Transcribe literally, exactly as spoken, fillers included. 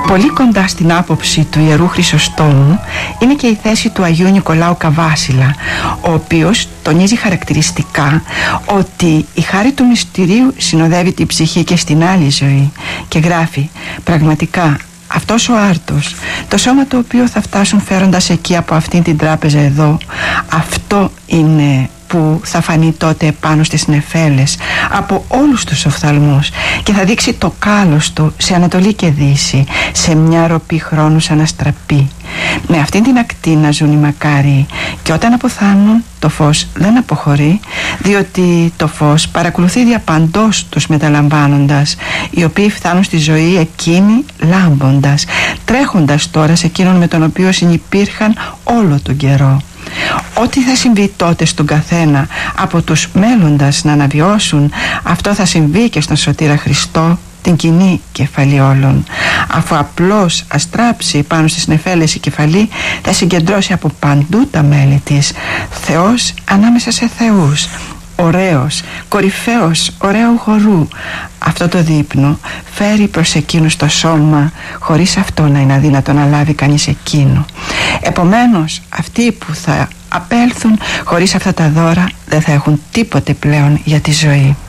Πολύ κοντά στην άποψη του Ιερού Χρυσοστόμου είναι και η θέση του Αγίου Νικολάου Καβάσιλα, ο οποίος τονίζει χαρακτηριστικά ότι η χάρη του μυστηρίου συνοδεύει την ψυχή και στην άλλη ζωή, και γράφει: πραγματικά αυτός ο άρτος, το σώμα το οποίο θα φτάσουν φέροντας εκεί από αυτήν την τράπεζα εδώ, αυτό είναι που θα φανεί τότε πάνω στις νεφέλες από όλους τους οφθαλμούς και θα δείξει το κάλος του σε Ανατολή και Δύση, σε μια ροπή χρόνου σαν αστραπή. Με αυτήν την ακτίνα ζουν οι μακάριοι, και όταν αποθάνουν το φως δεν αποχωρεί, διότι το φως παρακολουθεί διαπαντός τους μεταλαμβάνοντας, οι οποίοι φτάνουν στη ζωή εκείνη λάμποντας, τρέχοντας τώρα σε εκείνον με τον οποίο συνυπήρχαν όλο τον καιρό. Ό,τι θα συμβεί τότε στον καθένα από τους μέλλοντας να αναβιώσουν, αυτό θα συμβεί και στον Σωτήρα Χριστό, την κοινή κεφαλή όλων. Αφού απλώς αστράψει πάνω στις νεφέλες η κεφαλή, θα συγκεντρώσει από παντού τα μέλη της. Θεός ανάμεσα σε θεούς, ωραίος, κορυφαίος, ωραίου χορού. Αυτό το δείπνο φέρει προς εκείνους το σώμα, χωρίς αυτό να είναι αδύνατο να λάβει κανείς εκείνο. Επομένως, αυτοί που θα απέλθουν χωρίς αυτά τα δώρα δεν θα έχουν τίποτε πλέον για τη ζωή.